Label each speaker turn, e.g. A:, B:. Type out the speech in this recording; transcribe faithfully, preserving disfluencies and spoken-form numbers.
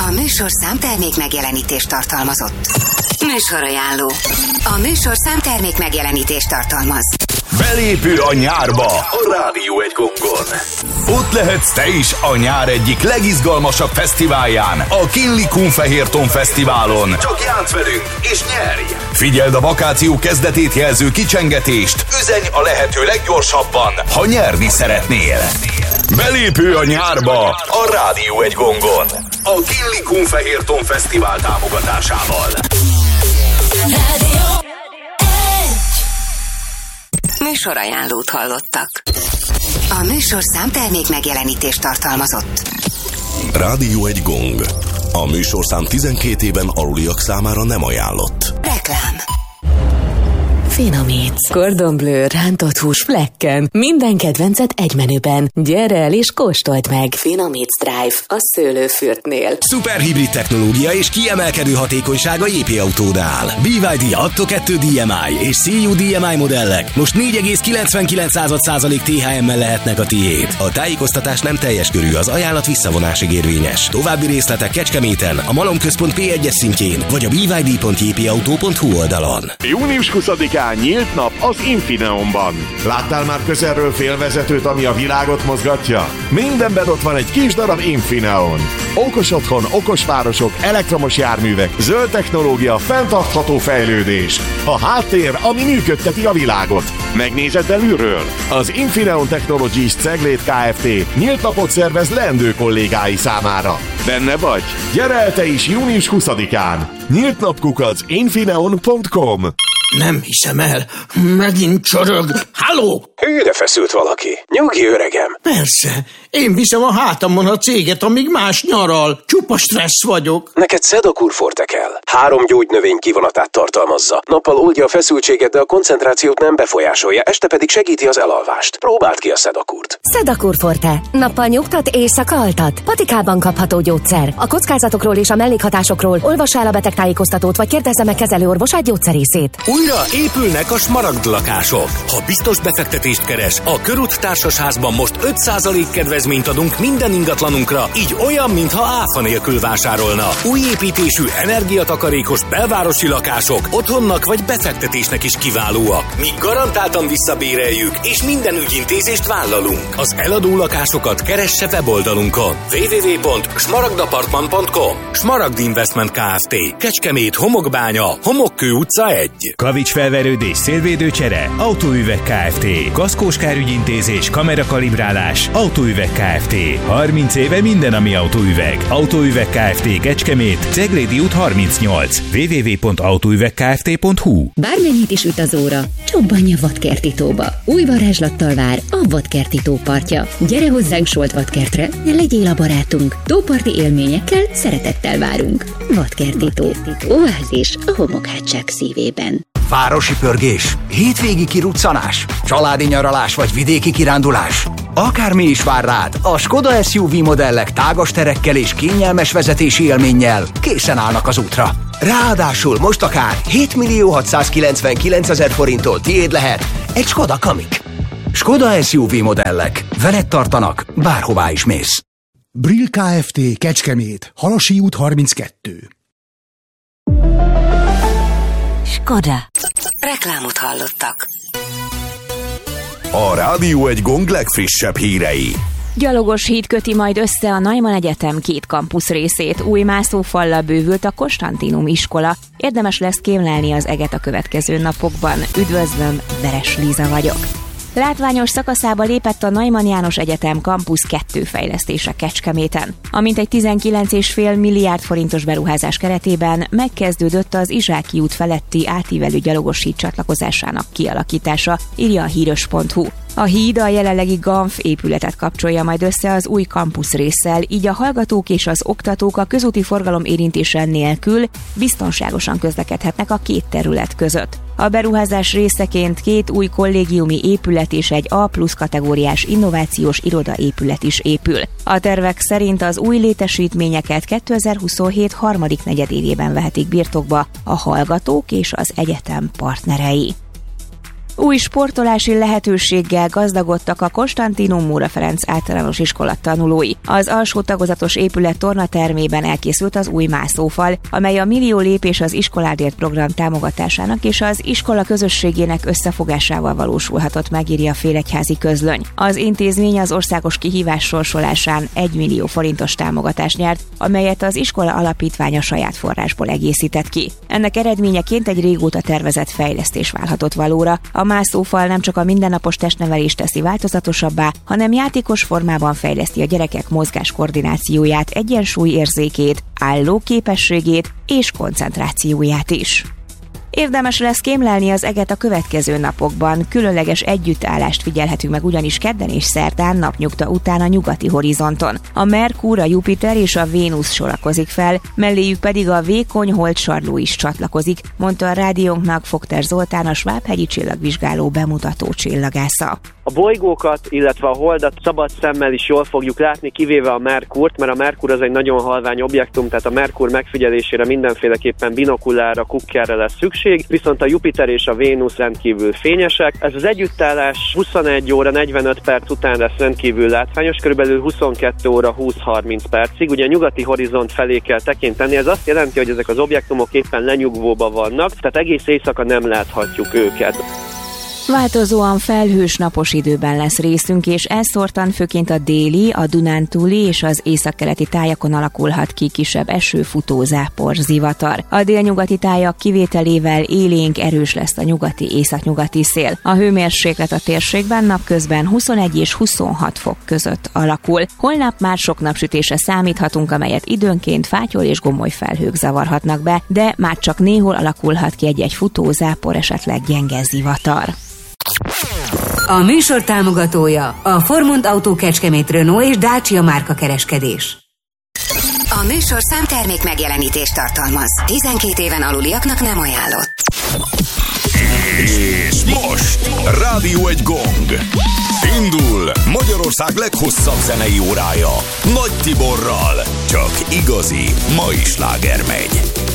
A: A műsor számtermék megjelenítést tartalmazott. Műsorajánló. A műsor számtermék megjelenítést tartalmaz.
B: Belépő a nyárba a Rádió egy gongon. Ott lehetsz te is a nyár egyik legizgalmasabb fesztiválján, a Kinlikun-Fehérton Fesztiválon. Csak játsz velünk és nyerj! Figyeld a vakáció kezdetét jelző kicsengetést, üzenj a lehető leggyorsabban, ha nyerni szeretnél. Belépő a nyárba a Rádió egy gongon. A Kinlikun-Fehérton Fesztivál támogatásával.
A: Rádió műsorajánlót hallottak. A műsor számtermék megjelenítést tartalmazott.
C: Rádió egy gong. A műsorszám tizenkét éven aluliak számára nem ajánlott.
A: Reklám.
D: Finomíts. Cordon Bleu, rántott hús flekken. Minden kedvencet egy menüben. Gyere el és kóstold meg. Finomíts Drive, a szőlőfürtnél.
E: Szuperhibrid technológia és kiemelkedő hatékonysága jé pé Autónál. bé vé dé Atto kettő dé em i és cé u dé em i modellek most négy egész kilencvenkilenc százalék té há em-mel lehetnek a tiéd. A tájékoztatás nem teljes körű, az ajánlat visszavonásig érvényes. További részletek Kecskeméten, a Malomközpont pé egyes szintjén, vagy a b y d pont j p auto pont h u oldalon.
F: június huszadikán nyílt nap az Infineonban. Láttál már közelről félvezetőt, ami a világot mozgatja? Mindenben ott van egy kis darab Infineon. Okos otthon, okos városok, elektromos járművek, zöld technológia, fenntartható fejlődés. A háttér, ami működteti a világot. Megnézed belülről? Az Infineon Technologies Cegléd Kft. Nyílt napot szervez leendő kollégái számára. Benne vagy? Gyere el te is június huszadikán. Nyílt napkukac infineon pont com.
G: Nem hiszem el. Megint csorog. Halló!
H: Hűre feszült valaki. Nyugi, öregem.
G: Persze. Én viszem a hátamon a céget, amíg más nyaral. Csupa stressz vagyok.
H: Neked Sedakur Forte kell. Három gyógynövény kivonatát tartalmazza. Nappal oldja a feszültséget, de a koncentrációt nem befolyásolja, este pedig segíti az elalvást. Próbáld ki a Sedakurt.
I: Sedakur Forte. Nappal nyugtat, éjszaka altat. Patikában kapható gyógyszer. A kockázatokról és a mellékhatásokról olvassa el a betegtájékoztatót, vagy kérdezze meg kezelőorvosát, gyógyszerészét.
E: Újra épülnek a Smaragd lakások. Ha biztos befektetést keres, a Körút Társasházban most öt százalék kedvezményt adunk minden ingatlanunkra, így olyan, mintha áfa nélkül vásárolna. Új építésű, energiatakarékos belvárosi lakások otthonnak vagy befektetésnek is kiválóak. Mi garantáltan visszabéreljük, és minden ügyintézést vállalunk. Az eladó lakásokat keresse weboldalunkon. double-u double-u double-u pont smaragdapartman pont com. Smaragd Investment Kft. Kecskemét, Homokbánya, Homokkő utca egy.
J: Kavics felverődés, szélvédő csere, Autóüveg Kft. Kaszkós kárügyintézés, kamerakalibrálás, Autóüveg Kft. harminc éve minden, ami autóüveg. Autóüveg Kft. Kecskemét, Ceglédi út harmincnyolc. double-u double-u double-u pont autóüvegkft pont h u.
K: Bármennyit is üt az óra, csobbanj a Vadkerti tóba. Új varázslattal vár a Vadkerti tó partja. Gyere hozzánk Solt Vadkertre, ne legyél a barátunk. Tóparti élményekkel szeretettel várunk. Vadkerti tó. Oázis a homokhátság szívében.
L: Városi pörgés, hétvégi kiruccanás, családi nyaralás vagy vidéki kirándulás. Akármi is vár rád, a Skoda es u vé modellek tágas terekkel és kényelmes vezetési élménnyel készen állnak az útra. Ráadásul most akár hétmillió hatszázkilencvenkilencezer forinttól tiéd lehet egy Skoda Kamiq. Skoda es u vé modellek. Veled tartanak, bárhová is mész.
M: Brill Kft. Kecskemét, Halasi út harminckettő.
A: Skoda. Reklámot hallottak.
B: A Rádió egy gong legfrissebb hírei.
N: Gyalogos híd köti majd össze a Neumann Egyetem két kampusz részét. Új mászófallal bővült a Konstantinum iskola. Érdemes lesz kémlelni az eget a következő napokban. Üdvözlöm, Veres Líza vagyok. Látványos szakaszába lépett a Neumann János Egyetem Campus kettő fejlesztése Kecskeméten. A mintegy tizenkilenc egész öt milliárd forintos beruházás keretében megkezdődött az Izsáki út feletti átívelő gyalogos híd csatlakozásának kialakítása, írja a híros pont hu. A híd a jelenlegi Ganf épületet kapcsolja majd össze az új kampusz résszel, így a hallgatók és az oktatók a közúti forgalom érintése nélkül biztonságosan közlekedhetnek a két terület között. A beruházás részeként két új kollégiumi épület és egy A plusz kategóriás innovációs irodaépület is épül. A tervek szerint az új létesítményeket kétezer-huszonhét harmadik negyedévében vehetik birtokba a hallgatók és az egyetem partnerei. Új sportolási lehetőséggel gazdagodtak a Konstantinum Móra Ferenc általános iskola tanulói. Az alsó tagozatos épület tornatermében elkészült az új mászófal, amely a Millió lépés az iskoládért program támogatásának és az iskola közösségének összefogásával valósulhatott, megírja a Félegyházi Közlöny. Az intézmény az országos kihívás sorsolásán egy millió forintos támogatást nyert, amelyet az iskola alapítványa saját forrásból egészített ki. Ennek eredményeként egy régóta tervezett fejlesztés válhatott valóra. A mászófal nem csak a mindennapos testnevelést teszi változatosabbá, hanem játékos formában fejleszti a gyerekek mozgás koordinációját, egyensúlyérzékét, állóképességét és koncentrációját is. Érdemes lesz kémlelni az eget a következő napokban. Különleges együttállást figyelhetünk meg ugyanis kedden és szerdán napnyugta után a nyugati horizonton. A Merkur, a Jupiter és a Vénusz sorakozik fel, melléjük pedig a vékony holdsarló is csatlakozik, mondta a rádiónknak Fogter Zoltán, a Svábhegyi csillagvizsgáló bemutató csillagásza.
O: A bolygókat, illetve a holdat szabad szemmel is jól fogjuk látni, kivéve a Merkurt, mert a Merkur az egy nagyon halvány objektum, tehát a Merkur megfigyelésére mindenféleképpen binokulára, kukkerre lesz szükség, viszont a Jupiter és a Vénusz rendkívül fényesek. Ez az együttállás huszonegy óra negyvenöt perc után lesz rendkívül látványos, körülbelül huszonkettő óra húsz-harminc percig. Ugye a nyugati horizont felé kell tekinteni, ez azt jelenti, hogy ezek az objektumok éppen lenyugvóban vannak, tehát egész éjszaka nem láthatjuk őket.
N: Változóan felhős napos időben lesz részünk, és elszórtan főként a déli, a Dunántúli és az északkeleti tájakon alakulhat ki kisebb eső, futó, zápor, zivatar. A délnyugati tájak kivételével élénk, erős lesz a nyugati, északnyugati szél. A hőmérséklet a térségben napközben huszonegy és huszonhat fok között alakul. Holnap már sok napsütésre számíthatunk, amelyet időnként fátyol és gomoly felhők zavarhatnak be, de már csak néhol alakulhat ki egy-egy futó, zápor, esetleg gyenge zivatar.
A: A műsor támogatója a Formund Autó Kecskemét, Renault és Dacia márka kereskedés. A műsor számtermék megjelenítést tartalmaz. tizenkét éven aluliaknak nem ajánlott.
B: És most Rádió egy gong. Indul Magyarország leghosszabb zenei órája Nagy Tiborral. Csak igazi mai sláger megy.